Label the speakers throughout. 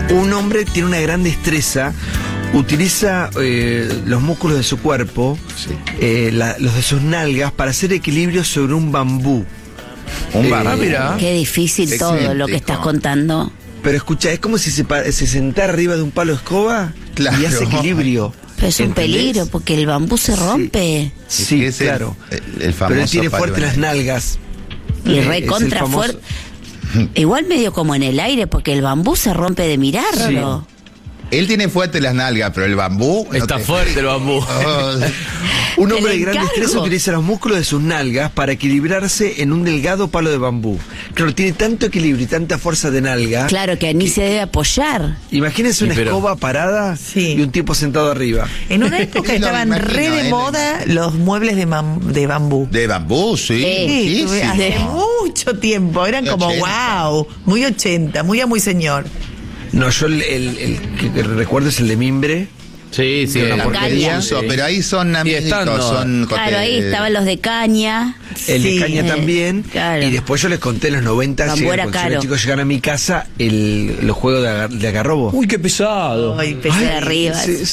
Speaker 1: Un hombre tiene una gran destreza, utiliza los músculos de su cuerpo, los de sus nalgas, para hacer equilibrio sobre un bambú.
Speaker 2: Mira.
Speaker 3: Qué difícil todo lo que estás contando.
Speaker 1: Pero escucha, es como si se sentara arriba de un palo de escoba y hace equilibrio.
Speaker 3: Pero es un peligro porque el bambú se rompe.
Speaker 1: Sí, claro.
Speaker 2: El famoso
Speaker 1: pero él tiene fuertes las nalgas.
Speaker 3: Y recontra fuerte. Igual medio como en el aire, porque el bambú se rompe de mirarlo.
Speaker 2: Él tiene fuerte las nalgas, pero el bambú...
Speaker 4: Está fuerte el bambú.
Speaker 1: Un hombre de gran destreza utiliza los músculos de sus nalgas para equilibrarse en un delgado palo de bambú. Claro, tiene tanto equilibrio y tanta fuerza de nalga.
Speaker 3: Claro que ni se debe apoyar.
Speaker 1: Imagínense una escoba parada y un tipo sentado arriba.
Speaker 5: En una época estaban re de moda los muebles de bambú.
Speaker 2: ¿De bambú? Sí.
Speaker 5: Hace mucho tiempo. Eran como, wow, muy 80, muy señor.
Speaker 1: No, yo el que recuerdo es el de mimbre.
Speaker 4: Sí,
Speaker 1: una porquería.
Speaker 2: Pero ahí son amiguitos, son
Speaker 3: claro, ahí estaban los de caña.
Speaker 1: El de caña también.
Speaker 3: Claro.
Speaker 1: Y después yo les conté en los 90, cuando los chicos llegaron a mi casa, los juegos de agarrobo.
Speaker 4: Uy, qué pesado.
Speaker 3: Ay, pesar arriba.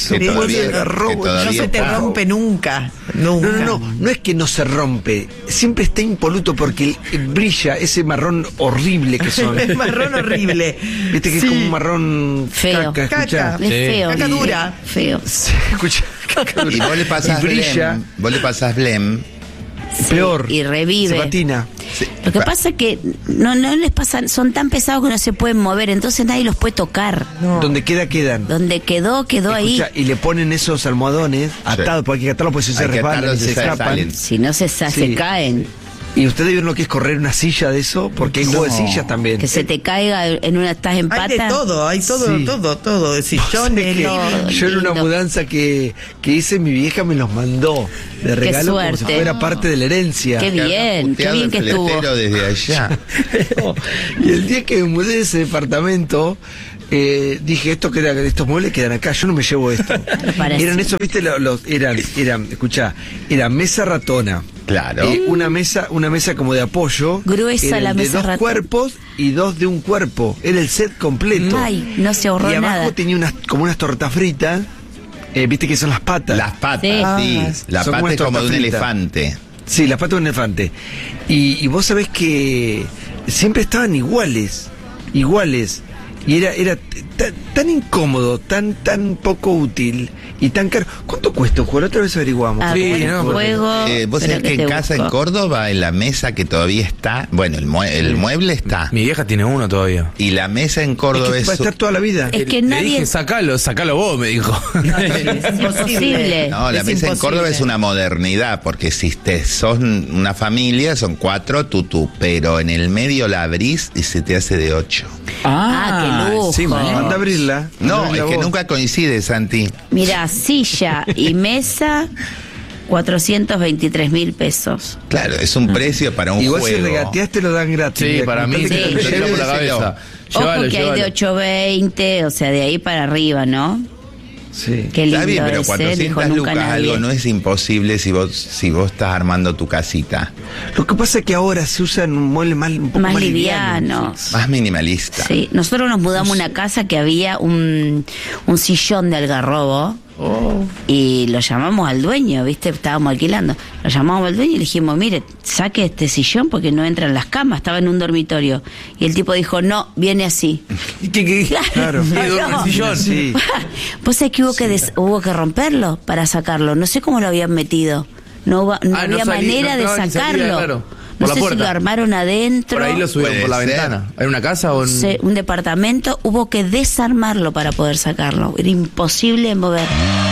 Speaker 5: No se te rompe nunca.
Speaker 1: No es que no se rompe, siempre está impoluto porque brilla ese marrón horrible que son.
Speaker 5: Es marrón horrible.
Speaker 1: Viste que es como un marrón
Speaker 3: feo.
Speaker 5: Caca.
Speaker 3: Es feo.
Speaker 5: Caca dura.
Speaker 3: Feo.
Speaker 1: Sí, escucha.
Speaker 2: Y vos le pasás blem.
Speaker 1: Peor.
Speaker 3: Y revive.
Speaker 1: Se patina.
Speaker 2: Sí.
Speaker 3: Lo que pasa es que no les pasan, son tan pesados que no se pueden mover, entonces nadie los puede tocar.
Speaker 1: Donde quedan.
Speaker 3: Donde quedó ahí.
Speaker 1: Y le ponen esos almohadones atados, porque hay que atarlos porque si se resbalan y se escapan.
Speaker 3: Si no se caen.
Speaker 1: ¿Y ustedes vieron lo que es correr una silla de eso? Porque hay juego de sillas también.
Speaker 3: Que se te caiga en una, estás en pata.
Speaker 5: Hay de todo, todo. De sillones.
Speaker 1: Yo en una mudanza que hice, mi vieja me los mandó de regalo como si fuera parte de la herencia.
Speaker 3: Qué bien que estuvo.
Speaker 2: Desde allá.
Speaker 1: Y el día que me mudé de ese departamento, dije, estos muebles quedan acá, yo no me llevo esto. Eran eso, viste, eran mesa ratona.
Speaker 2: Claro.
Speaker 1: Una mesa como de apoyo.
Speaker 3: Gruesa la mesa ratona.
Speaker 1: De 2 cuerpos y 2 de un cuerpo. Era el set completo.
Speaker 3: Ay, no se ahorró nada.
Speaker 1: Y abajo tenía como unas tortas fritas. Viste que son las patas.
Speaker 2: Las patas, sí. La pata es como de un elefante.
Speaker 1: Sí, las patas de un elefante. Y vos sabés que siempre estaban iguales. Y era tan incómodo, tan poco útil y tan caro. ¿Cuánto cuesta un juego? Otra vez averiguamos.
Speaker 3: Juego.
Speaker 2: Vos sabés que en casa en Córdoba, en la mesa que todavía está, bueno, el mueble está.
Speaker 4: Mi vieja tiene uno todavía.
Speaker 2: Y la mesa en Córdoba
Speaker 1: va a estar toda la vida.
Speaker 3: Es que
Speaker 4: le dije, sacalo vos, me dijo.
Speaker 3: Es imposible.
Speaker 2: No, la mesa en Córdoba es una modernidad, porque si sos una familia, son 4 tutú, pero en el medio la abrís y se te hace de 8.
Speaker 3: Qué lujo.
Speaker 4: Sí,
Speaker 1: Manda a abrirla.
Speaker 2: No, es que nunca coincide, Santi.
Speaker 3: Mira, silla y mesa, 423.000 pesos.
Speaker 2: Claro, es un precio para un
Speaker 1: Igual
Speaker 2: juego.
Speaker 1: si regateás te lo dan gratis.
Speaker 4: Sí, para mí
Speaker 3: Sí.
Speaker 4: te lo por la cabeza.
Speaker 3: Ojo que hay de 820, o sea, de ahí para arriba, ¿no?
Speaker 1: Sí.
Speaker 3: Qué lindo.
Speaker 2: Está bien, pero
Speaker 3: ese,
Speaker 2: 400 lucas algo no es imposible si vos estás armando tu casita.
Speaker 1: Lo que pasa es que ahora se usan un mueble un poco más liviano.
Speaker 2: Más minimalista.
Speaker 3: Sí, nosotros nos mudamos a una casa que había un sillón de algarrobo. Y lo llamamos al dueño, ¿viste? Estábamos alquilando. Lo llamamos al dueño y le dijimos, mire, saque este sillón porque no entran las camas. Estaba en un dormitorio. Y el tipo dijo, no, viene así.
Speaker 1: Claro.
Speaker 3: No.
Speaker 1: Sí.
Speaker 3: Vos sabés que hubo que romperlo para sacarlo. No sé cómo lo habían metido. No había manera de sacarlo. No sé si lo armaron adentro.
Speaker 4: Por ahí lo subieron por la ventana. ¿Era una casa o
Speaker 3: un departamento? Hubo que desarmarlo para poder sacarlo. Era imposible mover.